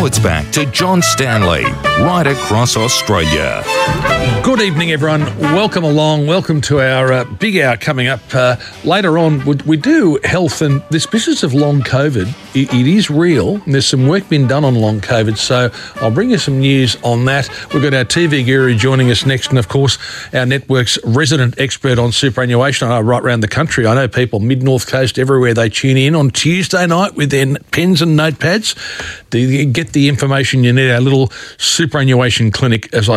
it's back to John Stanley, right across Australia. Good evening, everyone. Welcome along. Welcome to our big hour coming up. Later on, we do health, and this business of long COVID, it is real. And there's some work being done on long COVID, so I'll bring you some news on that. We've got our TV guru joining us next, and of course, our network's resident expert on superannuation. I know right around the country, I know people mid-north coast, everywhere, they tune in on Tuesday night with their pens and notepads to get the information you need. Our little superannuation clinic, as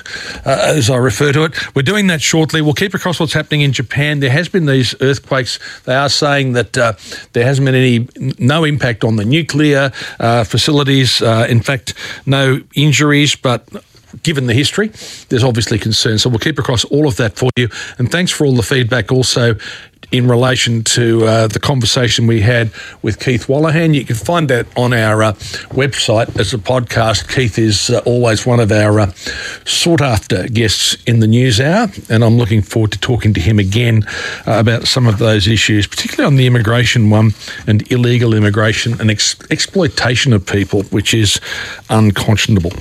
I refer to it. We're doing that shortly. We'll keep across what's happening in Japan. There has been these earthquakes. They are saying that there hasn't been no impact on the nuclear facilities. In fact, no injuries, but given the history, there's obviously concern. So we'll keep across all of that for you. And thanks for all the feedback also in relation to the conversation we had with Keith Wallahan. You can find that on our website as a podcast. Keith is always one of our sought-after guests in the news hour, and I'm looking forward to talking to him again about some of those issues, particularly on the immigration one and illegal immigration and exploitation of people, which is unconscionable.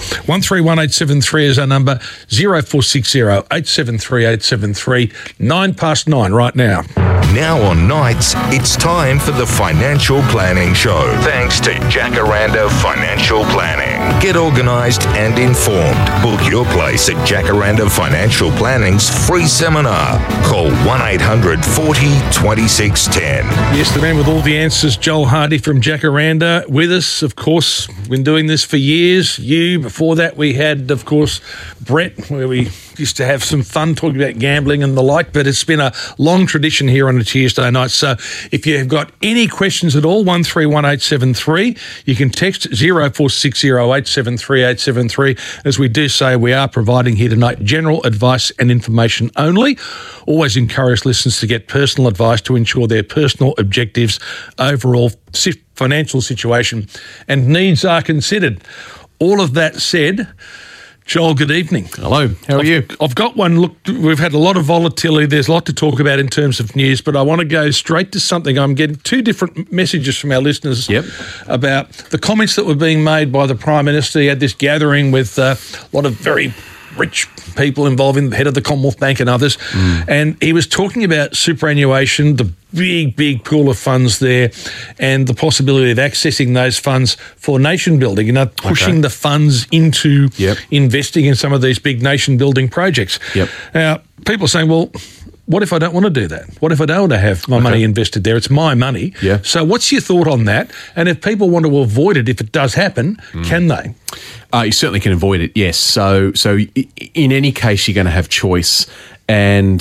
131873 is our number, 0460 873 873, 9:09 right now. Now on nights, it's time for the Financial Planning Show. Thanks to Jacaranda Financial Planning. Get organised and informed. Book your place at Jacaranda Financial Planning's free seminar. Call 1-800 40 2610. Yes, the man with all the answers, Joel Hardy from Jacaranda, with us, of course. Been doing this for years. Before that, we had, of course, Brett, where we used to have some fun talking about gambling and the like, but it's been a long tradition here on a Tuesday night. So if you've got any questions at all, 131873, you can text 0460 873 873. As we do say, we are providing here tonight general advice and information only. Always encourage listeners to get personal advice to ensure their personal objectives, overall financial situation and needs are considered. All of that said, Joel, good evening. Hello, how are you? I've got one. Look, we've had a lot of volatility. There's a lot to talk about in terms of news, but I want to go straight to something. I'm getting two different messages from our listeners about the comments that were being made by the Prime Minister. He had this gathering with a lot of very rich people involving the head of the Commonwealth Bank and others, and he was talking about superannuation, the big pool of funds there, and the possibility of accessing those funds for nation building, pushing the funds into investing in some of these big nation building projects. Now, people are saying, well, what if I don't want to do that? What if I don't want to have my money invested there? It's my money. So what's your thought on that? And if people want to avoid it, if it does happen, can they? You certainly can avoid it, yes. So in any case, you're going to have choice. And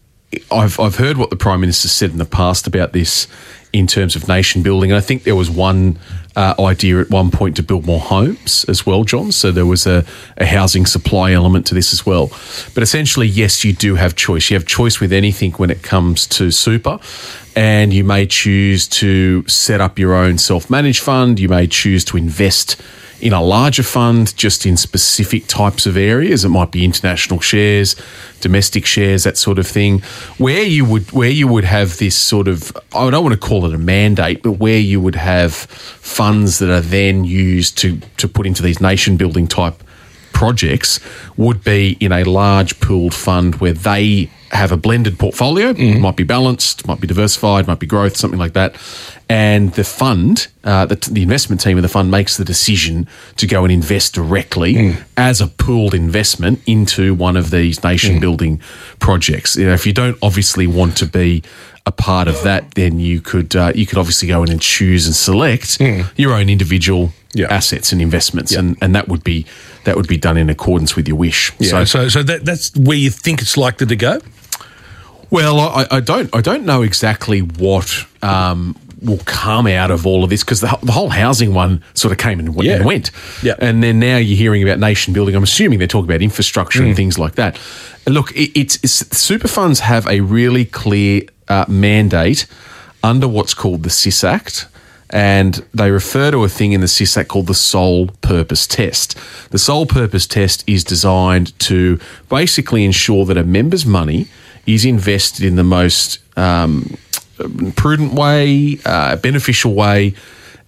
I've heard what the Prime Minister said in the past about this in terms of nation building. And I think there was one idea at one point to build more homes as well, John. So there was a housing supply element to this as well. But essentially, yes, you do have choice. You have choice with anything when it comes to super. And you may choose to set up your own self-managed fund. You may choose to invest in a larger fund, just in specific types of areas. It might be international shares, domestic shares, that sort of thing. Where you would have this sort of, I don't want to call it a mandate, but where you would have funds that are then used to put into these nation building type projects would be in a large pooled fund where they have a blended portfolio. It might be balanced, might be diversified, might be growth, something like that. And the fund, the investment team of the fund makes the decision to go and invest directly as a pooled investment into one of these nation building projects. If you don't obviously want to be a part of that, then you could obviously go in and choose and select your own individual assets and investments, and that would be done in accordance with your wish. So that's where you think it's likely to go. Well, I don't know exactly what will come out of all of this, because the whole housing one sort of came and went. And then now you're hearing about nation building. I'm assuming they're talking about infrastructure and things like that. Look, it's super funds have a really clear mandate under what's called the SIS Act. And they refer to a thing in the SIS Act called the sole purpose test. The sole purpose test is designed to basically ensure that a member's money is invested in the most prudent way, beneficial way,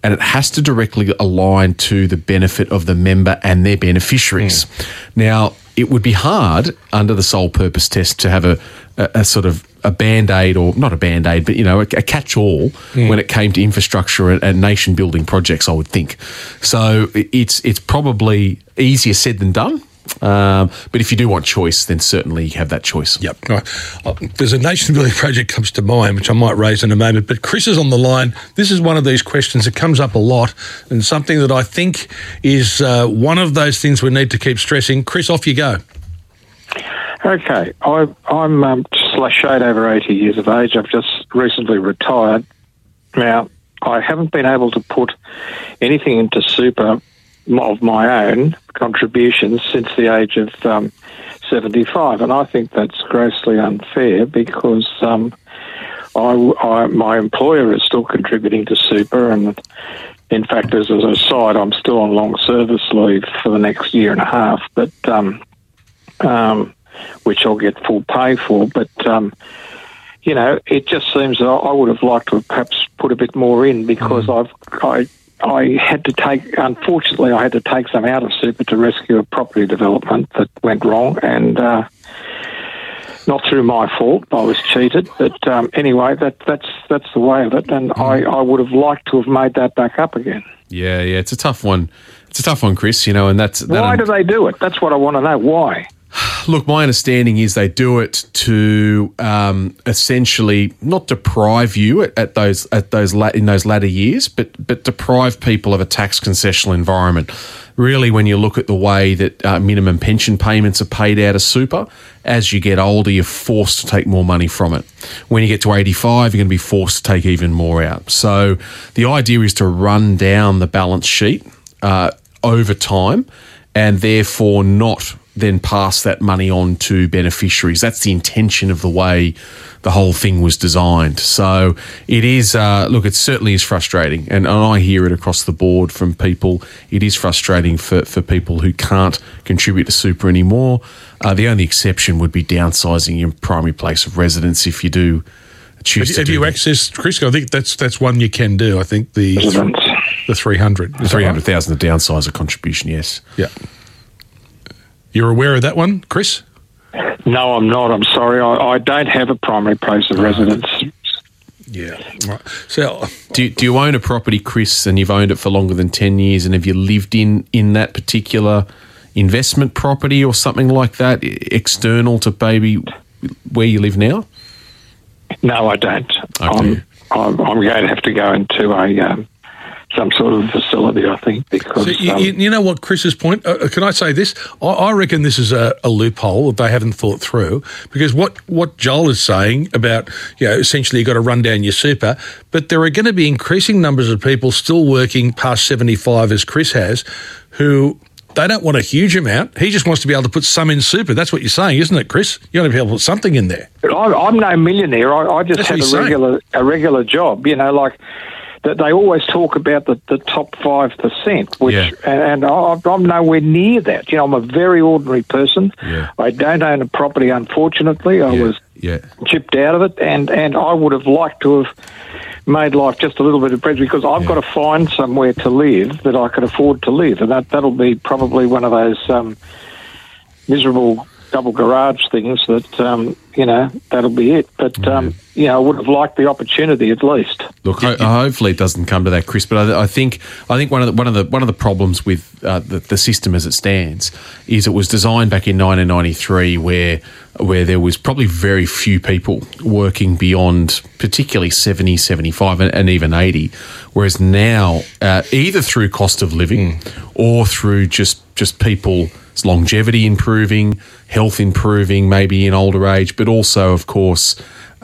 and it has to directly align to the benefit of the member and their beneficiaries. Now, it would be hard under the sole purpose test to have a sort of a Band-Aid, or not a Band-Aid, but, a catch-all when it came to infrastructure and nation-building projects, I would think. So it's probably easier said than done. But if you do want choice, then certainly you have that choice. Yep. Right. There's a nation-building project comes to mind, which I might raise in a moment, but Chris is on the line. This is one of these questions that comes up a lot, and something that I think is one of those things we need to keep stressing. Chris, off you go. Okay, I'm just a shade over 80 years of age. I've just recently retired. Now, I haven't been able to put anything into super of my own contributions since the age of 75, and I think that's grossly unfair because my employer is still contributing to super, and in fact, as an aside, I'm still on long service leave for the next year and a half, but which I'll get full pay for, but it just seems that I would have liked to have perhaps put a bit more in because I had to take, unfortunately, I had to take some out of super to rescue a property development that went wrong, and not through my fault. I was cheated, but anyway, that's the way of it, and I would have liked to have made that back up again. Yeah, it's a tough one. It's a tough one, Chris. And that's why do they do it? That's what I want to know. Why? Look, my understanding is they do it to essentially not deprive you in those latter years, but deprive people of a tax concessional environment. Really, when you look at the way that minimum pension payments are paid out of super, as you get older, you're forced to take more money from it. When you get to 85, you're going to be forced to take even more out. So the idea is to run down the balance sheet over time, and therefore not then pass that money on to beneficiaries. That's the intention of the way the whole thing was designed. So it is, it certainly is frustrating. And I hear it across the board from people. It is frustrating for people who can't contribute to super anymore. The only exception would be downsizing your primary place of residence if you do choose to. Have you accessed, Chris? I think that's one you can do. I think the 300. The 300,000 to downsize a contribution, yes. Yeah. You're aware of that one, Chris? No, I'm not. I'm sorry. I don't have a primary place of residence. Yeah. Right. So, do you own a property, Chris, and you've owned it for longer than 10 years, and have you lived in that particular investment property or something like that, external to maybe where you live now? No, I don't. Okay. I'm going to have to go into some sort of facility, I think, because... So you know what, Chris's point? Can I say this? I reckon this is a loophole that they haven't thought through, because what Joel is saying about, essentially you've got to run down your super, but there are going to be increasing numbers of people still working past 75, as Chris has, who... They don't want a huge amount. He just wants to be able to put some in super. That's what you're saying, isn't it, Chris? You want to be able to put something in there. I'm no millionaire. I just have a regular job, like... That they always talk about the top 5%, which and I'm nowhere near that. I'm a very ordinary person. Yeah. I don't own a property, unfortunately. I was chipped out of it, and I would have liked to have made life just a little bit better, because I've got to find somewhere to live that I can afford to live, and that'll be probably one of those miserable double garage things that that'll be it. But I would have liked the opportunity at least. Look, hopefully it doesn't come to that, Chris. But I think one of the problems with the system as it stands is it was designed back in 1993, where there was probably very few people working beyond particularly 70, 75, and even 80. Whereas now, either through cost of living or through just people's longevity improving, health improving, maybe in older age, but also, of course,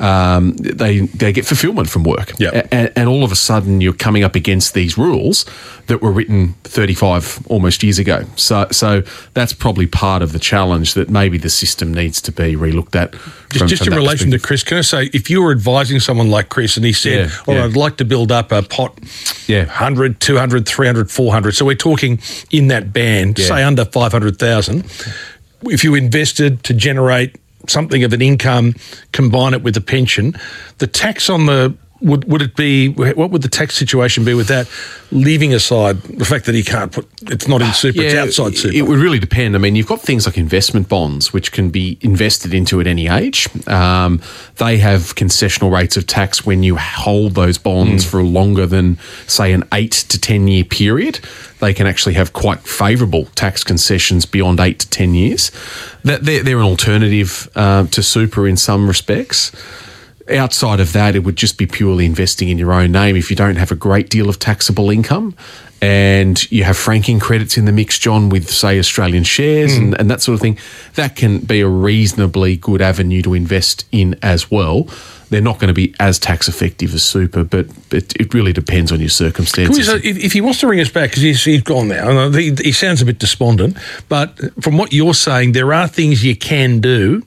they get fulfillment from work. And all of a sudden you're coming up against these rules that were written 35 almost years ago. So that's probably part of the challenge, that maybe the system needs to be relooked at. Just in relation to Chris, can I say, if you were advising someone like Chris and he said, I'd like to build up a pot, 100, 200, 300, 400, so we're talking in that band, say under 500,000, if you invested to generate something of an income, combine it with a pension, the tax on the would it be? What would the tax situation be with that? Leaving aside the fact that he can't put it's not in super, it's outside super. It would really depend. I mean, you've got things like investment bonds, which can be invested into at any age. They have concessional rates of tax when you hold those bonds for longer than, say, an 8 to 10 year period. They can actually have quite favourable tax concessions beyond 8 to 10 years. They're an alternative to super in some respects. Outside of that, it would just be purely investing in your own name if you don't have a great deal of taxable income and you have franking credits in the mix, John, with, say, Australian shares and that sort of thing. That can be a reasonably good avenue to invest in as well. They're not going to be as tax effective as super, but it really depends on your circumstances. If he wants to ring us back, because he's gone now, he sounds a bit despondent, but from what you're saying, there are things you can do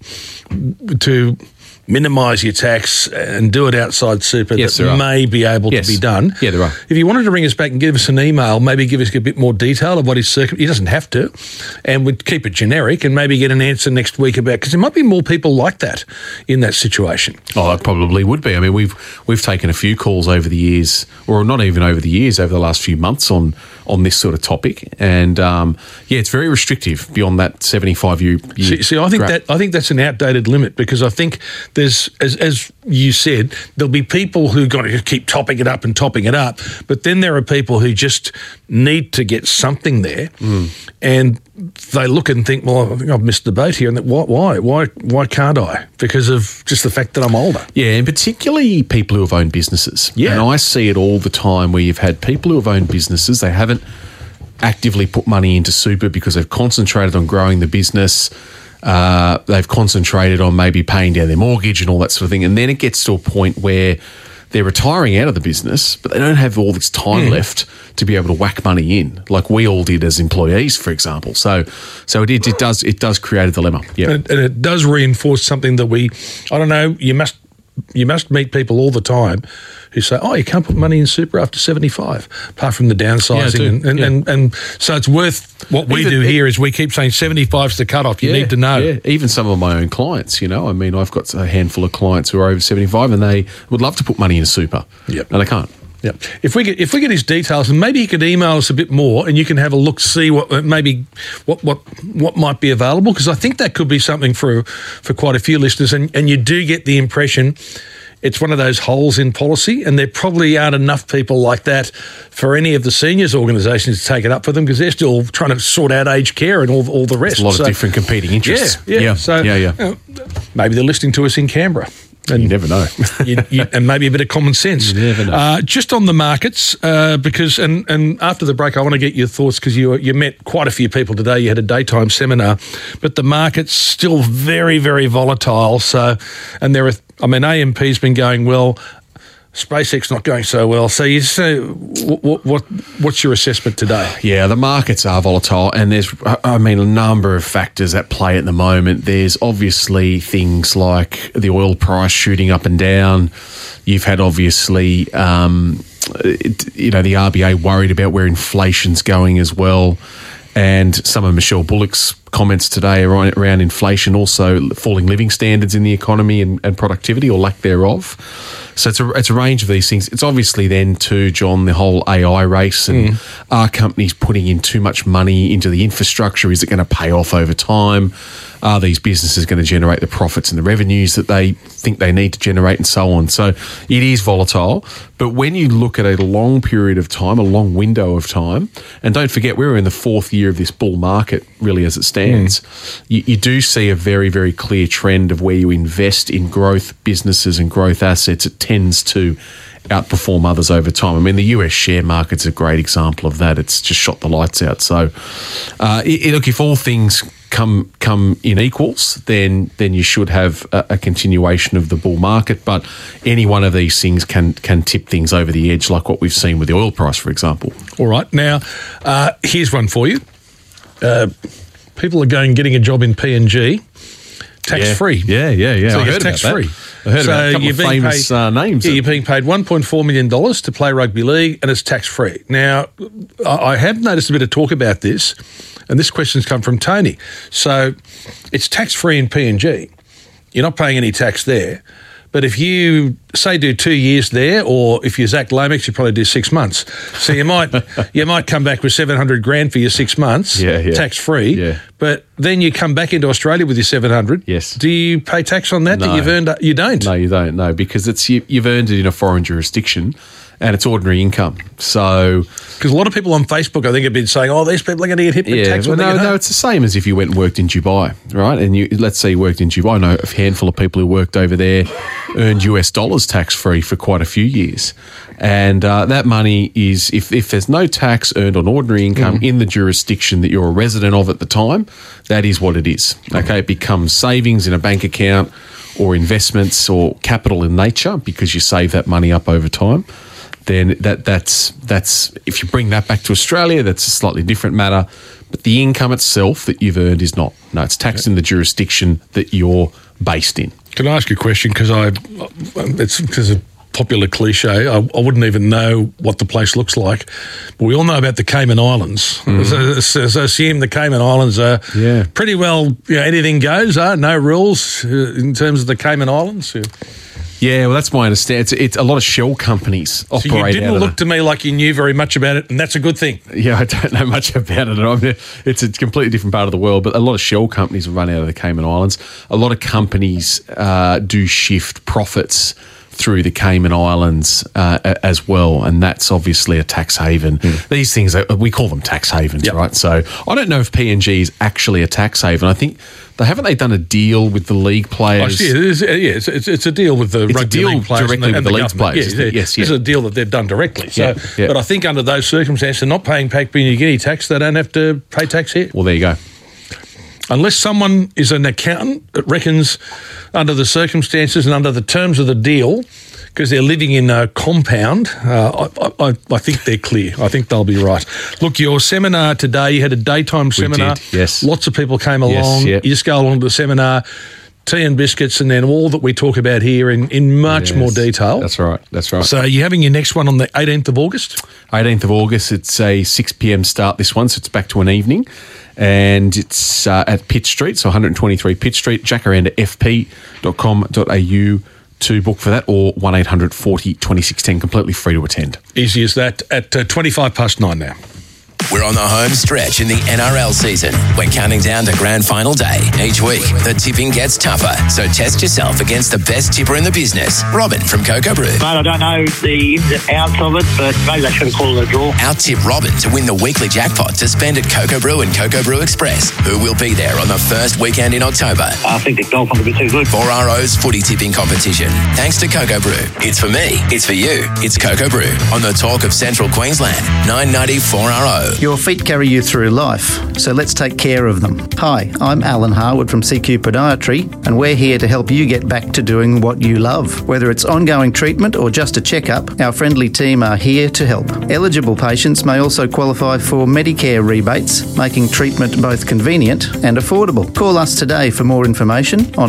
to minimise your tax and do it outside super that may be able to be done. Yeah, there are. If you wanted to ring us back and give us an email, maybe give us a bit more detail of what his he doesn't have to, and we'd keep it generic and maybe get an answer next week about, because there might be more people like that in that situation. Oh, it probably would be. I mean, we've taken a few calls over the years, or not even over the years, over the last few months on this sort of topic, and it's very restrictive beyond that 75-year. See, I think that's an outdated limit, because I think there's, as you said, there'll be people who got to keep topping it up, but then there are people who just need to get something there, and they look and think, well, I think I've missed the boat here, and why can't I? Because of just the fact that I'm older. Yeah, and particularly people who have owned businesses. Yeah, and I see it all the time where you've had people who have owned businesses, they haven't actively put money into super because they've concentrated on growing the business. They've concentrated on maybe paying down their mortgage and all that sort of thing. And then it gets to a point where they're retiring out of the business, but they don't have all this time left to be able to whack money in, like we all did as employees, for example. So it does create a dilemma. Yeah, and it does reinforce something that I don't know, you must meet people all the time who say, oh, you can't put money in super after 75, apart from the downsizing. And so it's worth what we do here is we keep saying 75 is the cutoff. You need to know. Yeah, even some of my own clients, I mean, I've got a handful of clients who are over 75 and they would love to put money in super. Yep. And they can't. Yep. If we get his details, and maybe he could email us a bit more, and you can have a look, see what might be available, because I think that could be something for quite a few listeners, and you do get the impression it's one of those holes in policy, and there probably aren't enough people like that for any of the seniors organisations to take it up for them, because they're still trying to sort out aged care and all the rest. There's a lot of different competing interests. Maybe they're listening to us in Canberra. And you never know. And maybe a bit of common sense. You never know. Just on the markets, because after the break, I want to get your thoughts, because you met quite a few people today. You had a daytime seminar, but the market's still very, very volatile. So, and AMP's been going well. SpaceX not going so well. So what's your assessment today? Yeah, the markets are volatile, and there's, a number of factors at play at the moment. There's obviously things like the oil price shooting up and down. You've had obviously, the RBA worried about where inflation's going as well. And some of Michelle Bullock's comments today around inflation, also falling living standards in the economy and productivity or lack thereof. So it's a range of these things. It's obviously then too, John, the whole AI race, and are companies putting in too much money into the infrastructure? Is it going to pay off over time? Are these businesses going to generate the profits and the revenues that they think they need to generate, and so on? So it is volatile. But when you look at a long period of time, a long window of time, and don't forget, we're in the fourth year of this bull market, really, as it stands, you do see a very, very clear trend of where you invest in growth businesses and growth assets. It tends to outperform others over time. I mean, the US share market's a great example of that. It's just shot the lights out. So, look, if all things come in equals, then you should have a continuation of the bull market. But any one of these things can tip things over the edge, like what we've seen with the oil price, for example. All right. Now, here's one for you. People are getting a job in PNG. Tax-free. Yeah. So I heard tax-free. I heard about a couple of famous names. Yeah, you're being paid $1.4 million to play rugby league, and it's tax-free. Now, I have noticed a bit of talk about this, and this question's come from Tony. So it's tax-free in PNG. You're not paying any tax there, But if you, say, do 2 years there, or if you're Zach Lomax, you probably do 6 months. So you might come back with $700,000 for your 6 months, tax-free. Yeah. But then you come back into Australia with your $700,000. Yes. Do you pay tax on that No. that you've earned? You don't? No, you don't. No, because you've earned it in a foreign jurisdiction, and it's ordinary income. So, Because a lot of people on Facebook, I think, have been saying, "Oh, these people are going to get hit with tax." well, when they get home." no, it's the same as if you went and worked in Dubai, right? And let's say you worked in Dubai. I know a handful of people who worked over there, earned US dollars tax-free for quite a few years. And that money is, if there's no tax earned on ordinary income in the jurisdiction that you're a resident of at the time, that is what it is. Okay, it becomes savings in a bank account or investments or capital in nature because you save that money up over time. Then that's if you bring that back to Australia, that's a slightly different matter. But the income itself that you've earned is not. No, it's taxed in the jurisdiction that you're based in. Can I ask you a question? Because it's because of popular cliche. I wouldn't even know what the place looks like. But we all know about the Cayman Islands. So I assume the Cayman Islands are pretty well, anything goes, no rules in terms of the Cayman Islands. Yeah, well, that's my understanding. It's a lot of shell companies operate So you didn't out of look to me like you knew very much about it, and that's a good thing. Yeah, I don't know much about it. It's a completely different part of the world, but a lot of shell companies run out of the Cayman Islands. A lot of companies do shift profits through the Cayman Islands as well, and that's obviously a tax haven. These things, we call them tax havens, right? So I don't know if PNG is actually a tax haven. I think haven't they done a deal with the league players? It's a deal with the rugby league players directly with the league players. Yes. It's a deal that they've done directly. So, but I think under those circumstances, they're not paying Papua New Guinea tax. They don't have to pay tax here. Well, there you go. Unless someone is an accountant that reckons under the circumstances and under the terms of the deal, because they're living in a compound, I think they're clear. I think they'll be right. Look, your seminar today, you had a daytime seminar. We did, yes. Lots of people came along. Yes. You just go along to the seminar, tea and biscuits, and then all that we talk about here in much more detail. That's right. So you're having your next one on the 18th of August? 18th of August. It's a 6 p.m. start this one, so it's back to an evening. And it's at Pitt Street, so 123 Pitt Street, jacarandafp.com.au to book for that, or 1800 40 2610, completely free to attend. Easy as that, at 9:25 now. We're on the home stretch in the NRL season. We're counting down to grand final day. Each week, the tipping gets tougher. So test yourself against the best tipper in the business, Robin from Coco Brew. Mate, I don't know the ins and outs of it, but maybe they should have called it a draw. Out-tip Robin to win the weekly jackpot to spend at Coco Brew and Coco Brew Express, who will be there on the first weekend in October. I think the Dolphins will be too good. 4RO's footy tipping competition. Thanks to Coco Brew. It's for me. It's for you. It's Coco Brew on the talk of Central Queensland. 990 4RO. Your feet carry you through life, so let's take care of them. Hi, I'm Alan Harwood from CQ Podiatry, and we're here to help you get back to doing what you love. Whether it's ongoing treatment or just a checkup, our friendly team are here to help. Eligible patients may also qualify for Medicare rebates, making treatment both convenient and affordable. Call us today for more information on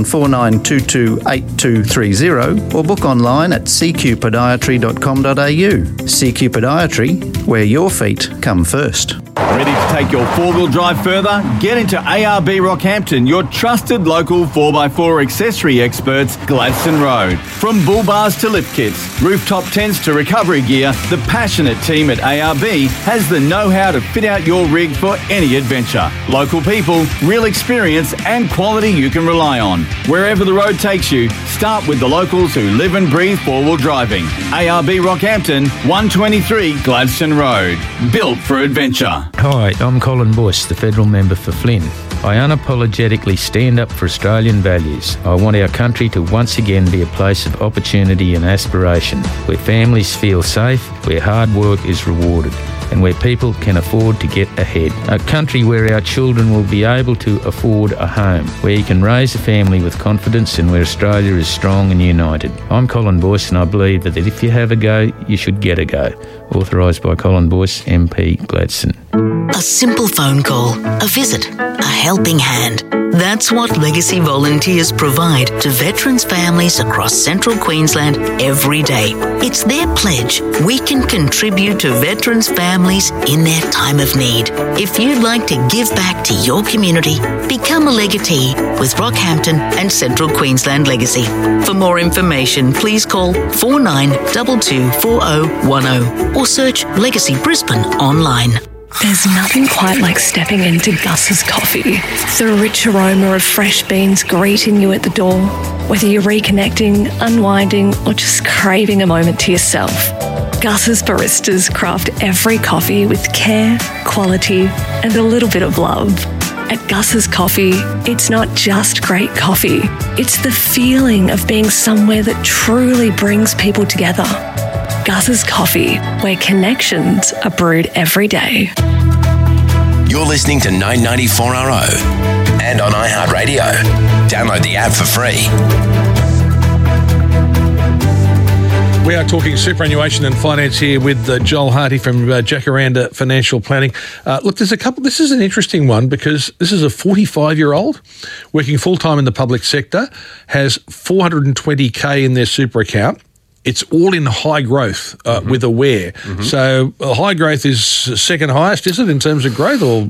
49228230 or book online at cqpodiatry.com.au. CQ Podiatry, where your feet come first. Ready to take your four-wheel drive further? Get into ARB Rockhampton, your trusted local 4x4 accessory experts, Gladstone Road. From bull bars to lift kits, rooftop tents to recovery gear, the passionate team at ARB has the know-how to fit out your rig for any adventure. Local people, real experience and quality you can rely on. Wherever the road takes you, start with the locals who live and breathe four-wheel driving. ARB Rockhampton, 123 Gladstone Road. Built for adventure. Hi, I'm Colin Boyce, the federal member for Flynn. I unapologetically stand up for Australian values. I want our country to once again be a place of opportunity and aspiration, where families feel safe, where hard work is rewarded, and where people can afford to get ahead. A country where our children will be able to afford a home, where you can raise a family with confidence, and where Australia is strong and united. I'm Colin Boyce, and I believe that if you have a go, you should get a go. Authorised by Colin Boyce, MP, Gladstone. A simple phone call, a visit, a helping hand. That's what Legacy volunteers provide to veterans' families across central Queensland every day. It's their pledge we can contribute to veterans' families in their time of need. If you'd like to give back to your community, become a legatee with Rockhampton and Central Queensland Legacy. For more information, please call 49224010 or search Legacy Brisbane online. There's nothing quite like stepping into Gus's Coffee. The rich aroma of fresh beans greeting you at the door. Whether you're reconnecting, unwinding, or just craving a moment to yourself, Gus's baristas craft every coffee with care, quality, and a little bit of love. At Gus's Coffee, it's not just great coffee. It's the feeling of being somewhere that truly brings people together. Gus's Coffee, where connections are brewed every day. You're listening to 994RO and on iHeartRadio. Download the app for free. We are talking superannuation and finance here with Joel Hardy from Jacaranda Financial Planning. Look, this is an interesting one because this is a 45-year-old working full-time in the public sector, has $420K in their super account. It's all in high growth with Aware. Mm-hmm. So high growth is second highest, is it, in terms of growth? Or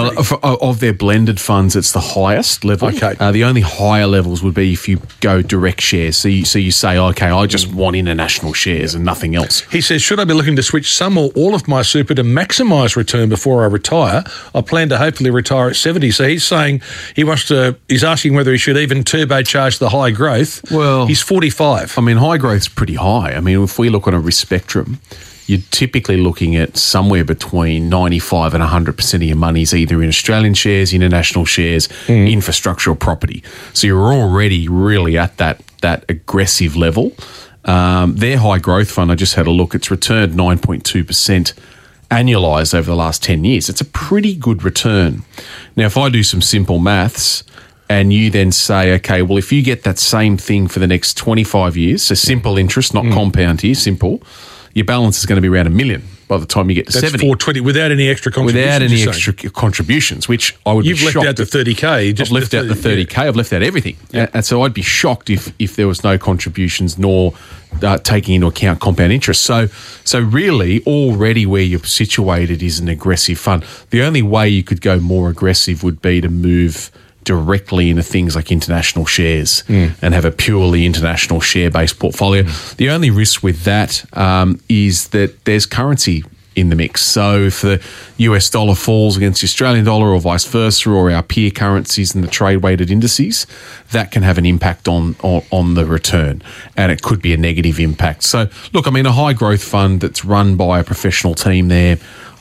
of their blended funds, it's the highest level. Okay. The only higher levels would be if you go direct shares. So you say, okay, I just want international shares and nothing else. He says, should I be looking to switch some or all of my super to maximise return before I retire? I plan to hopefully retire at 70. So he's saying he's asking whether he should even turbocharge the high growth. Well, he's 45. I mean, high growth's pretty high. I mean, if we look on a risk spectrum, you're typically looking at somewhere between 95 and 100% of your money is either in Australian shares, international shares, infrastructure or property. So you're already really at that aggressive level. Their high growth fund, I just had a look, it's returned 9.2% annualised over the last 10 years. It's a pretty good return. Now, if I do some simple maths, and you then say, okay, well, if you get that same thing for the next 25 years, so simple interest, not compound here, simple, your balance is going to be around $1 million by the time you get to 70. That's 420 without any extra contributions. Without any extra contributions, which I would be shocked. You've left out the 30K. I've left out the 30K. I've left out everything. Yeah. And so I'd be shocked if there was no contributions nor taking into account compound interest. So really, already where you're situated is an aggressive fund. The only way you could go more aggressive would be to move directly into things like international shares and have a purely international share-based portfolio. The only risk with that is that there's currency in the mix. So if the US dollar falls against the Australian dollar or vice versa, or our peer currencies and the trade-weighted indices, that can have an impact on the return, and it could be a negative impact. So, look, I mean, a high-growth fund that's run by a professional team there,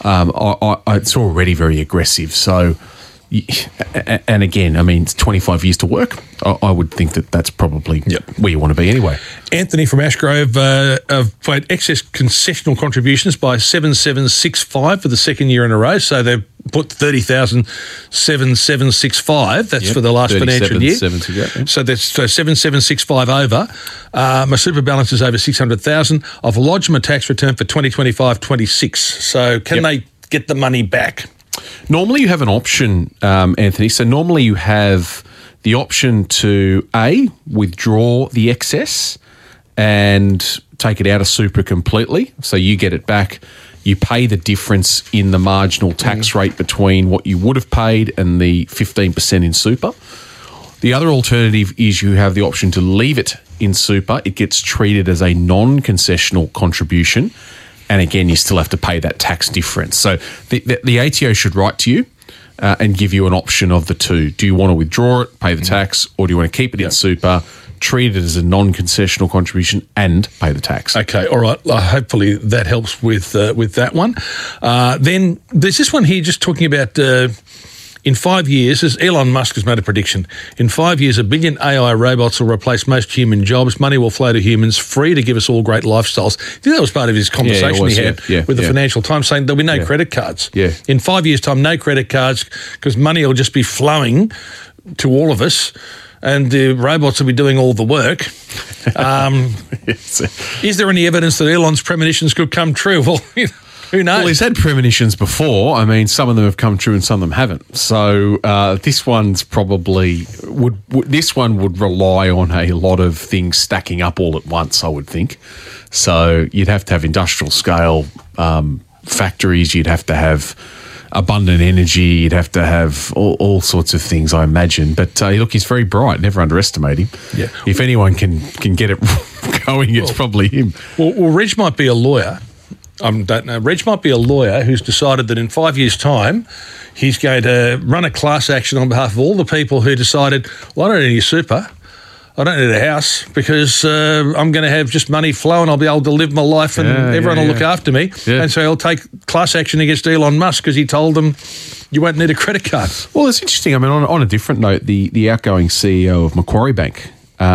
it's already very aggressive. So, and again, I mean, it's 25 years to work. I would think that's probably where you want to be anyway. Anthony from Ashgrove paid excess concessional contributions by 7765 for the second year in a row. So they've put 30,765. That's for the last financial year. So that's 7765 over. My super balance is over 600,000. I've lodged my tax return for 2025-26. So can they get the money back? Normally you have an option, Anthony. So normally you have the option to, A, withdraw the excess and take it out of super completely. So you get it back. You pay the difference in the marginal tax rate between what you would have paid and the 15% in super. The other alternative is you have the option to leave it in super. It gets treated as a non-concessional contribution. And again, you still have to pay that tax difference. So the ATO should write to you and give you an option of the two. Do you want to withdraw it, pay the tax, or do you want to keep it in super, treat it as a non-concessional contribution and pay the tax? Okay, all right. Hopefully that helps with that one. Then there's this one here just talking about... in 5 years, as Elon Musk has made a prediction, in 5 years, 1 billion AI robots will replace most human jobs. Money will flow to humans, free to give us all great lifestyles. I think that was part of his conversation he had with the Financial Times, saying there'll be no credit cards. Yeah. In 5 years' time, no credit cards, because money will just be flowing to all of us, and the robots will be doing all the work. Is there any evidence that Elon's premonitions could come true? Well, Who knows? Well, he's had premonitions before. I mean, some of them have come true and some of them haven't. So this one's probably this one would rely on a lot of things stacking up all at once, I would think. So you'd have to have industrial scale factories. You'd have to have abundant energy. You'd have to have all sorts of things, I imagine. But look, he's very bright. Never underestimate him. Yeah. If anyone can get it going, it's probably him. Well, Reg might be a lawyer. I don't know. Reg might be a lawyer who's decided that in 5 years' time, he's going to run a class action on behalf of all the people who decided, well, I don't need any super. I don't need a house because I'm going to have just money flow and I'll be able to live my life and everyone will look after me. Yeah. And so he'll take class action against Elon Musk because he told them you won't need a credit card. Well, it's interesting. I mean, on a different note, the outgoing CEO of Macquarie Bank,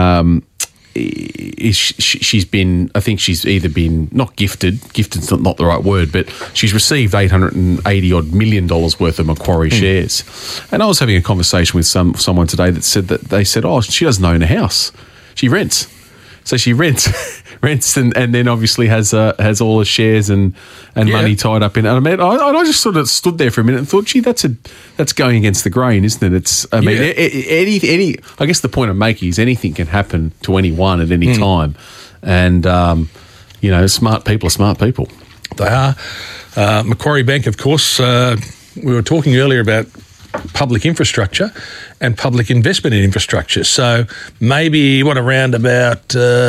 she's been, I think she's either been not gifted's not the right word, but she's received $880 million worth of Macquarie shares. And I was having a conversation with someone today that said oh, she doesn't own a house, she rents. So she rents and then obviously has all the shares and money tied up in it. And I just sort of stood there for a minute and thought, gee, that's going against the grain, isn't it? Any I guess the point I'm making is anything can happen to anyone at any time. And, smart people are smart people. They are. Macquarie Bank, of course, we were talking earlier about public infrastructure and public investment in infrastructure. So maybe around about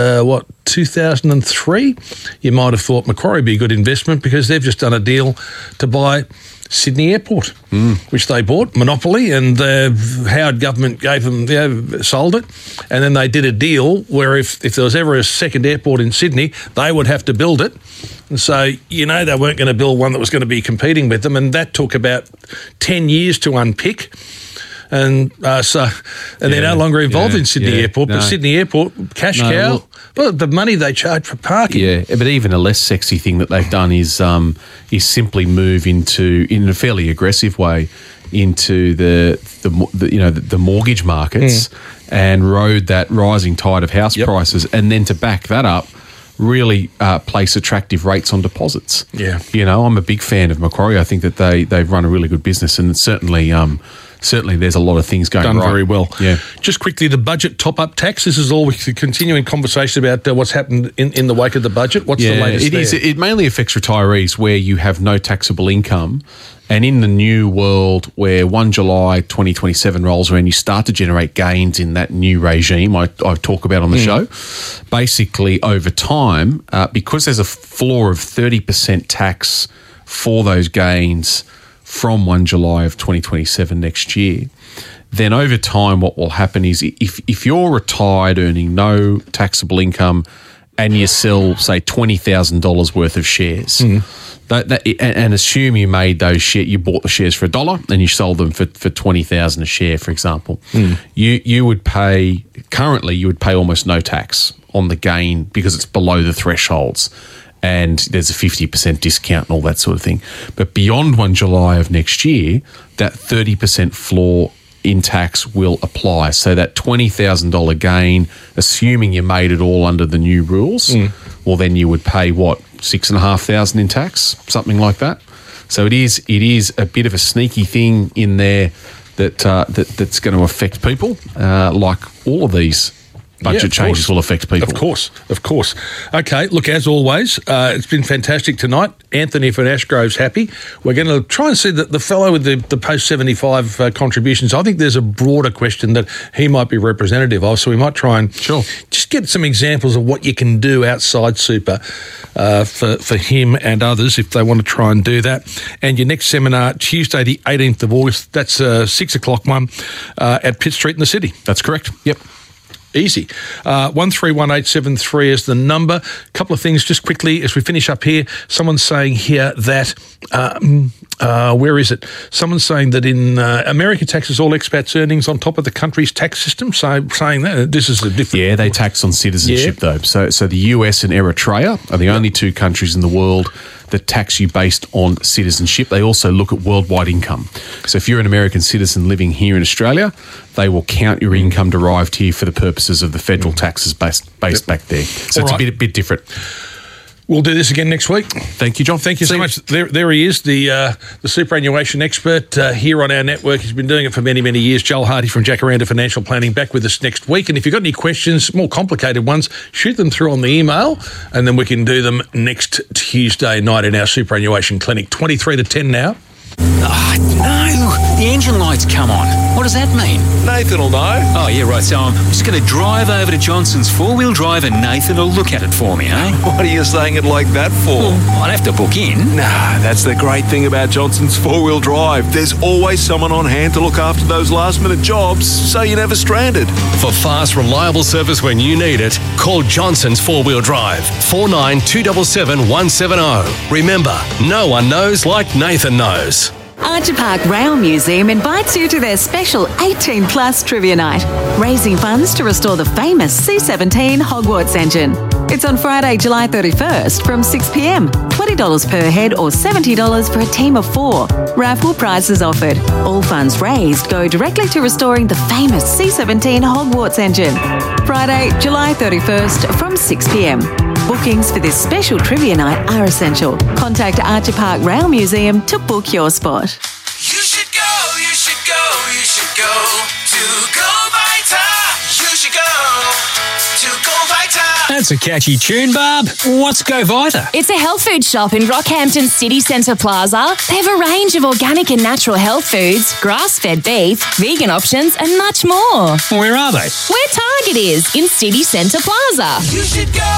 2003, you might have thought Macquarie would be a good investment because they've just done a deal to buy Sydney Airport, which they bought, monopoly, and the Howard government gave them, sold it, and then they did a deal where if there was ever a second airport in Sydney, they would have to build it. And so, they weren't going to build one that was going to be competing with them, and that took about 10 years to unpick. And they're no longer involved in Sydney Airport, but Sydney Airport, cash cow, well, the money they charge for parking. Yeah, but even a less sexy thing that they've done is simply move in a fairly aggressive way into the mortgage markets and rode that rising tide of house prices, and then to back that up, really place attractive rates on deposits. Yeah, I'm a big fan of Macquarie. I think that they've run a really good business, and certainly there's a lot of things going done right. very well. Yeah. Just quickly, the budget top-up tax. This is all we continuing conversation about what's happened in the wake of the budget. What's the latest there? It mainly affects retirees where you have no taxable income. And in the new world where 1 July 2027 rolls around, you start to generate gains in that new regime I talk about on the show. Basically, over time, because there's a floor of 30% tax for those gains from 1 July of 2027 next year, then over time what will happen is if you're retired earning no taxable income and you sell, say, $20,000 worth of shares, and assume you made those shares, you bought the shares for $1 and you sold them for $20,000 a share, for example, you would pay almost no tax on the gain because it's below the thresholds. And there's a 50% discount and all that sort of thing. But beyond 1 July of next year, that 30% floor in tax will apply. So that $20,000 gain, assuming you made it all under the new rules, well, then you would pay, $6,500 in tax, something like that. So it is a bit of a sneaky thing in there that's going to affect people, like all of these budget changes will affect people. Of course. Okay, look, as always, it's been fantastic tonight. Anthony from Ashgrove's happy. We're going to try and see the fellow with the post-75 contributions. I think there's a broader question that he might be representative of, so we might try and just get some examples of what you can do outside super for him and others if they want to try and do that. And your next seminar, Tuesday the 18th of August, that's a 6 o'clock one at Pitt Street in the city. That's correct. Yep. Easy. 131873 is the number. A couple of things just quickly as we finish up here. Someone's saying here that, where is it? Someone's saying that in America taxes all expats' earnings on top of the country's tax system, so saying that this is a different... Yeah, they tax on citizenship though. So the US and Eritrea are the only two countries in the world that tax you based on citizenship. They also look at worldwide income. So if you're an American citizen living here in Australia, they will count your income derived here for the purposes of the federal taxes based back there. So it's a bit different. We'll do this again next week. Thank you, John. Thank you so much. There he is, the superannuation expert here on our network. He's been doing it for many, many years. Joel Hardy from Jacaranda Financial Planning, back with us next week. And if you've got any questions, more complicated ones, shoot them through on the email, and then we can do them next Tuesday night in our superannuation clinic. 23 to 10 now. No, the engine light's come on. What does that mean? Nathan will know. Oh, yeah, right. So I'm just going to drive over to Johnson's four-wheel drive and Nathan will look at it for me, eh? What are you saying it like that for? Well, I'd have to book in. Nah, that's the great thing about Johnson's four-wheel drive. There's always someone on hand to look after those last-minute jobs, so you're never stranded. For fast, reliable service when you need it, call Johnson's four-wheel drive, 49 277 170. Remember, no one knows like Nathan knows. Archer Park Rail Museum invites you to their special 18 Plus Trivia Night, raising funds to restore the famous C-17 Hogwarts engine. It's on Friday, July 31st from 6 p.m. $20 per head or $70 for a team of 4. Raffle prizes offered. All funds raised go directly to restoring the famous C-17 Hogwarts engine. Friday, July 31st from 6 p.m. Bookings for this special trivia night are essential. Contact Archer Park Rail Museum to book your spot. You should go to Go Vita. You should go to Go Vita. That's a catchy tune, Barb. What's Go Vita? It's a health food shop in Rockhampton City Centre Plaza. They have a range of organic and natural health foods, grass-fed beef, vegan options and much more. Where are they? Where Target is, in City Centre Plaza. You should go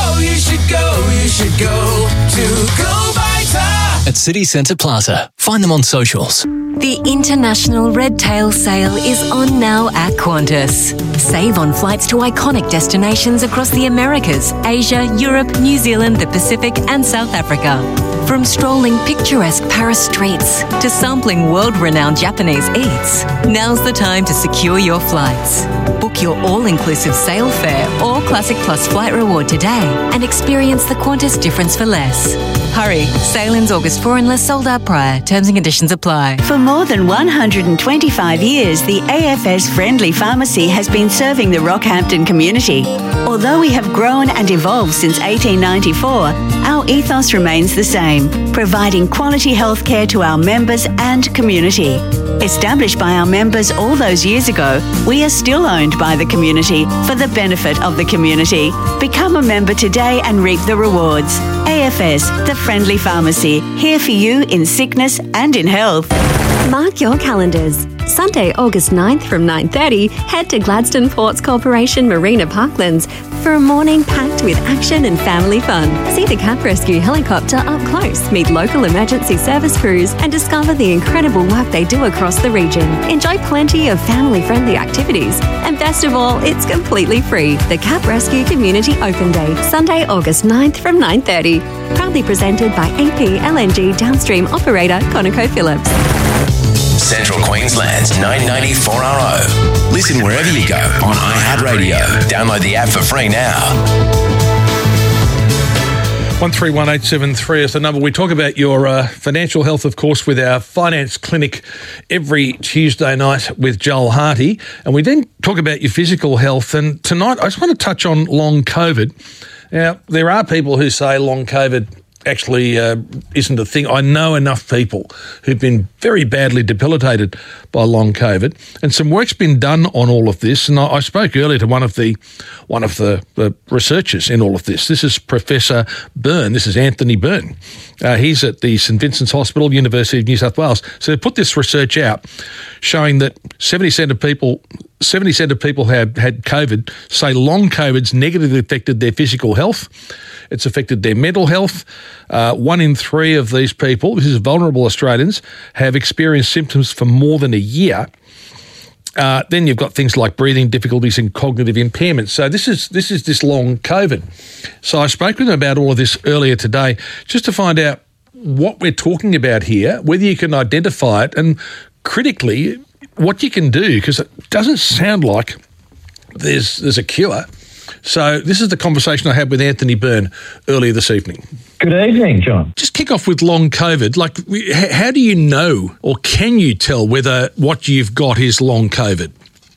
to Go Vita. At City Centre Plaza. Find them on socials. The International Red Tail Sale is on now at Qantas. Save on flights to iconic destinations across the Americas, Asia, Europe, New Zealand, the Pacific and South Africa. From strolling picturesque Paris streets to sampling world-renowned Japanese eats, now's the time to secure your flights. Book your all-inclusive sale fare or Classic Plus flight reward today and experience the Qantas difference for less. Hurry, sale ends August 4 unless sold out prior. Terms and conditions apply. For more than 125 years, the AFS Friendly Pharmacy has been serving the Rockhampton community. Although we have grown and evolved since 1894, our ethos remains the same, providing quality healthcare to our members and community. Established by our members all those years ago, we are still owned by the community for the benefit of the community. Become a member today and reap the rewards. AFS, the Friendly Pharmacy, here for you in sickness and in health. Mark your calendars. Sunday, August 9th from 9:30, head to Gladstone Ports Corporation Marina Parklands for a morning packed with action and family fun. See the Cap Rescue helicopter up close, meet local emergency service crews and discover the incredible work they do across the region. Enjoy plenty of family-friendly activities. And best of all, it's completely free. The Cap Rescue Community Open Day, Sunday, August 9th from 9:30. Proudly presented by AP LNG Downstream Operator ConocoPhillips. Central Queensland's 990-4RO. Listen wherever you go on iHeartRadio. Download the app for free now. 131873 is the number. We talk about your financial health, of course, with our finance clinic every Tuesday night with Joel Hardy. And we then talk about your physical health. And tonight, I just want to touch on long COVID. Now, there are people who say long COVID actually isn't a thing. I know enough people who've been very badly debilitated by long COVID, and some work's been done on all of this. And I spoke earlier to one of the researchers in all of this. This is Professor Byrne. This is Anthony Byrne. He's at the St Vincent's Hospital, University of New South Wales. So they put this research out showing that 70% of people who have had COVID say long COVID's negatively affected their physical health. It's affected their mental health. 1 in 3 of these people, this is vulnerable Australians, have experienced symptoms for more than a year. Then you've got things like breathing difficulties and cognitive impairment. So this is long COVID. So I spoke with them about all of this earlier today just to find out what we're talking about here, whether you can identify it, and critically what you can do, because it doesn't sound like there's a cure. So this is the conversation I had with Anthony Byrne earlier this evening. Good evening, John. Just kick off with long COVID. Like, how do you know, or can you tell whether what you've got is long COVID?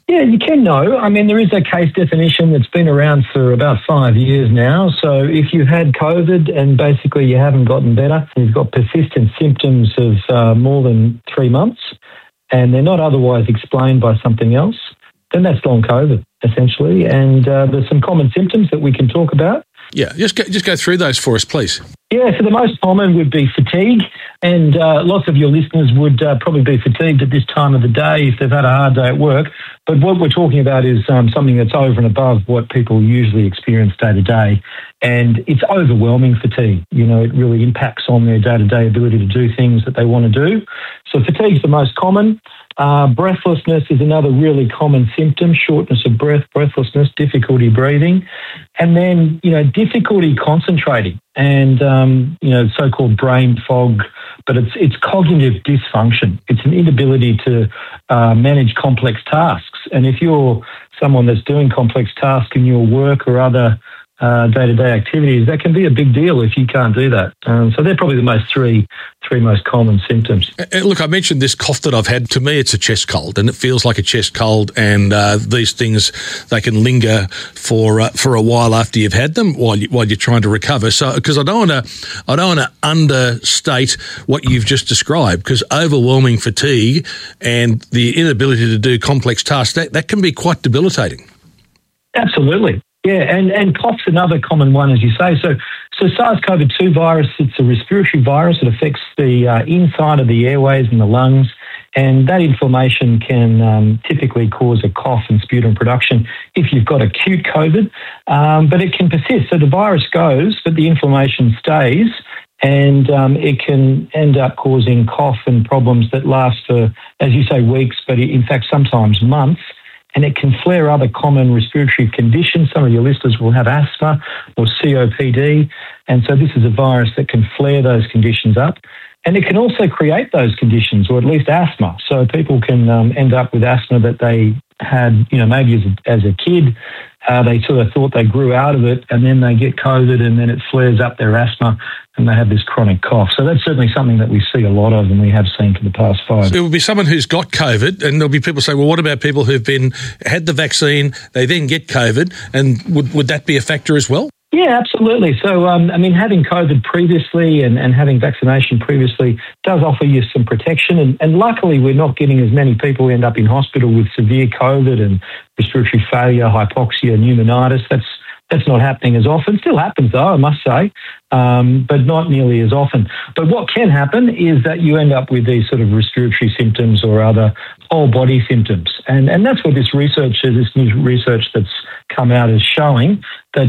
Yeah, you can know. I mean, there is a case definition that's been around for about 5 years now. So if you had COVID and basically you haven't gotten better, you've got persistent symptoms of more than 3 months, and they're not otherwise explained by something else, then that's long COVID, essentially. And there's some common symptoms that we can talk about. Yeah, just go through those for us, please. Yeah, so the most common would be fatigue, and lots of your listeners would probably be fatigued at this time of the day if they've had a hard day at work. But what we're talking about is something that's over and above what people usually experience day to day, and it's overwhelming fatigue. You know, it really impacts on their day-to-day ability to do things that they want to do. So fatigue's the most common. Breathlessness is another really common symptom, shortness of breath, breathlessness, difficulty breathing, and then, difficulty concentrating and, so-called brain fog, but it's cognitive dysfunction. It's an inability to manage complex tasks. And if you're someone that's doing complex tasks in your work or other day-to-day activities, that can be a big deal if you can't do that. So they're probably the three most common symptoms. Look, I mentioned this cough that I've had. To me, it's a chest cold, and it feels like a chest cold. And these things, they can linger for a while after you've had them, while you're trying to recover. So, because I don't want to understate what you've just described, because overwhelming fatigue and the inability to do complex tasks, that can be quite debilitating. Absolutely. Yeah, and cough's another common one, as you say. So SARS-CoV-2 virus, it's a respiratory virus. It affects the inside of the airways and the lungs, and that inflammation can typically cause a cough and sputum production if you've got acute COVID, but it can persist. So the virus goes, but the inflammation stays, and it can end up causing cough and problems that last for, as you say, weeks, but in fact sometimes months. And it can flare other common respiratory conditions. Some of your listeners will have asthma or COPD. And so this is a virus that can flare those conditions up. And it can also create those conditions, or at least asthma. So people can end up with asthma that they had, maybe as a kid. They sort of thought they grew out of it, and then they get COVID, and then it flares up their asthma, and they have this chronic cough. So that's certainly something that we see a lot of, and we have seen for the past 5. There will be someone who's got COVID, and there'll be people say, well, what about people who've had the vaccine, they then get COVID, and would that be a factor as well? Yeah, absolutely. So, having COVID previously and having vaccination previously does offer you some protection. And luckily, we're not getting as many people who end up in hospital with severe COVID and respiratory failure, hypoxia, pneumonitis. That's not happening as often. Still happens, though, I must say, but not nearly as often. But what can happen is that you end up with these sort of respiratory symptoms or other whole body symptoms. And that's what this new research that's come out is showing, that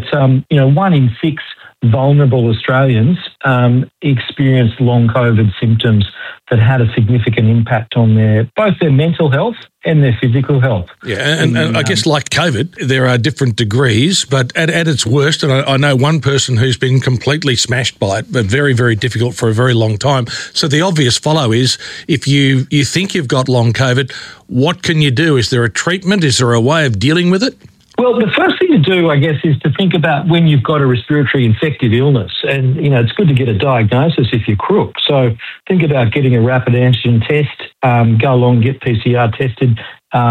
1 in 6 vulnerable Australians experienced long COVID symptoms that had a significant impact on both their mental health and their physical health. Yeah, and I guess like COVID, there are different degrees, but at its worst, and I know one person who's been completely smashed by it, but very, very difficult for a very long time. So the obvious follow is, if you think you've got long COVID, what can you do? Is there a treatment? Is there a way of dealing with it? Well, the first thing to do, I guess, is to think about when you've got a respiratory infective illness. And, it's good to get a diagnosis if you're crook. So think about getting a rapid antigen test, go along and get PCR tested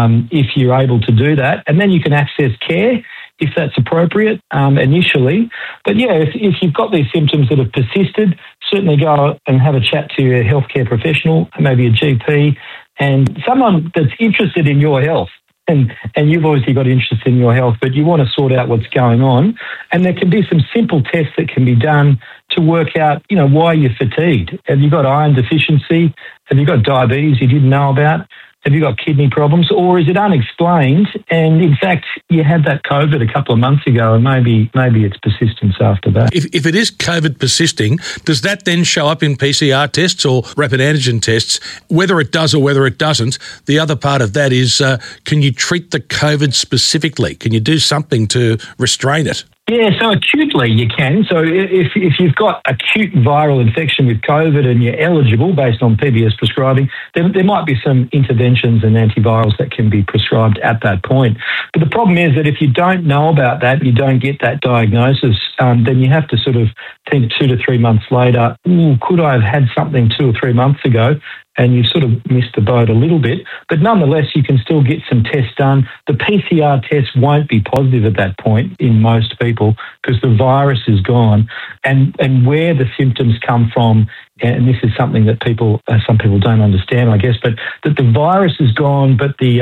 if you're able to do that. And then you can access care if that's appropriate initially. But, yeah, if you've got these symptoms that have persisted, certainly go and have a chat to your healthcare professional, maybe a GP, and someone that's interested in your health. And you've obviously got interest in your health, but you want to sort out what's going on. And there can be some simple tests that can be done to work out, why you're fatigued. Have you got iron deficiency? Have you got diabetes you didn't know about? Have you got kidney problems? Or is it unexplained? And in fact, you had that COVID a couple of months ago, and maybe it's persistence after that. If it is COVID persisting, does that then show up in PCR tests or rapid antigen tests? Whether it does or whether it doesn't, the other part of that is, can you treat the COVID specifically? Can you do something to restrain it? Yeah, so acutely you can. So if you've got acute viral infection with COVID and you're eligible based on PBS prescribing, there might be some interventions and antivirals that can be prescribed at that point. But the problem is that if you don't know about that, you don't get that diagnosis, then you have to sort of think 2 to 3 months later, could I have had something 2 or 3 months ago? and you've sort of missed the boat a little bit. But nonetheless, you can still get some tests done. The PCR test won't be positive at that point in most people because the virus is gone. And where the symptoms come from, and this is something that some people don't understand, I guess, but that the virus is gone, but the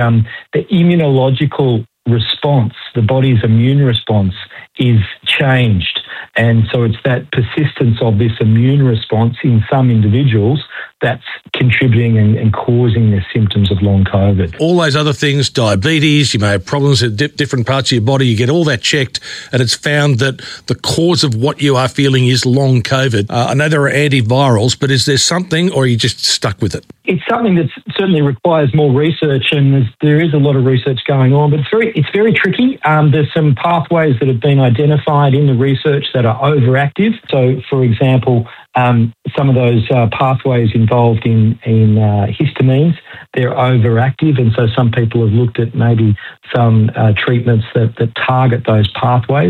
immunological response, the body's immune response, is changed. And so it's that persistence of this immune response in some individuals that's contributing and causing the symptoms of long COVID. All those other things, diabetes, you may have problems at different parts of your body, you get all that checked and it's found that the cause of what you are feeling is long COVID. I know there are antivirals, but is there something, or are you just stuck with it? It's something that certainly requires more research, and there is a lot of research going on, but it's very tricky. There's some pathways that have been identified in the research that are overactive. So, for example, some of those pathways involved in histamines, they're overactive, and so some people have looked at maybe some treatments that target those pathways.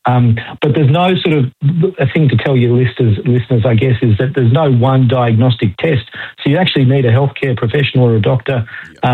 But there's no sort of a thing to tell your listeners, I guess, is that there's no one diagnostic test. So you actually need a healthcare professional or a doctor